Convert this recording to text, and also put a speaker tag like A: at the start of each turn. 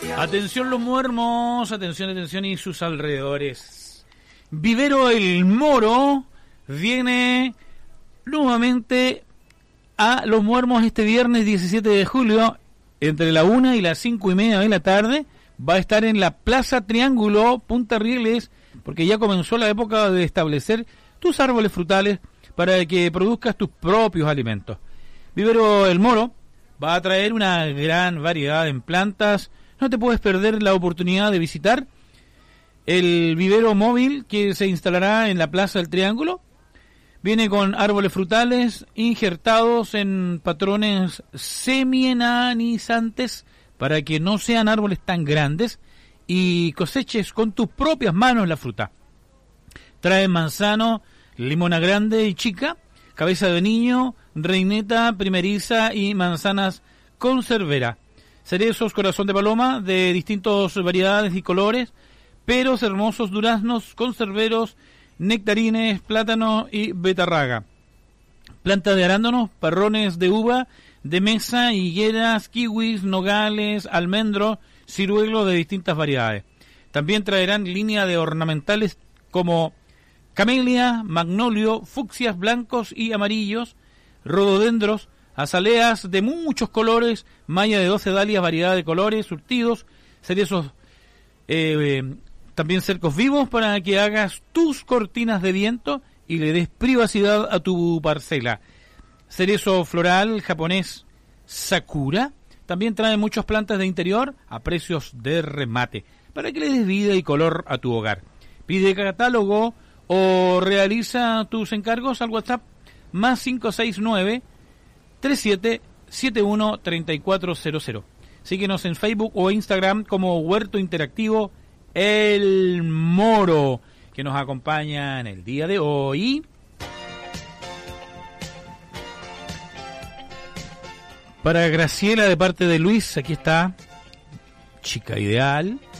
A: Atención los muermos, atención y sus alrededores. Vivero El Moro viene nuevamente a Los Muermos este viernes 17 de julio, entre la 1 y las 5:30 de la tarde. Va a estar en la Plaza Triángulo, Punta Rieles, porque ya comenzó la época de establecer tus árboles frutales para que produzcas tus propios alimentos. Vivero El Moro va a traer una gran variedad en plantas. No te puedes perder la oportunidad de visitar el vivero móvil que se instalará en la Plaza del Triángulo. Viene con árboles frutales injertados en patrones semi-enanizantes para que no sean árboles tan grandes y coseches con tus propias manos la fruta. Trae manzano, limona grande y chica, cabeza de niño, reineta primeriza y manzanas conservera. Cerezos corazón de paloma de distintas variedades y colores, peros hermosos, duraznos, conserveros, nectarines, plátano y betarraga. Plantas de arándanos, parrones de uva, de mesa, higueras, kiwis, nogales, almendros, ciruelos de distintas variedades. También traerán línea de ornamentales como camelia, magnolio, fucsias blancos y amarillos, rododendros, azaleas de muchos colores, malla de 12 dalias, variedad de colores, surtidos, cerezos, también cercos vivos para que hagas tus cortinas de viento y le des privacidad a tu parcela. Cerezo floral japonés Sakura también trae muchas plantas de interior a precios de remate para que le des vida y color a tu hogar. Pide catálogo o realiza tus encargos al WhatsApp más 569 3771 3400. Síguenos en Facebook o Instagram como Huerto Interactivo El Moro, que nos acompaña en el día de hoy. Para Graciela, de parte de Luis, aquí está Chica Ideal.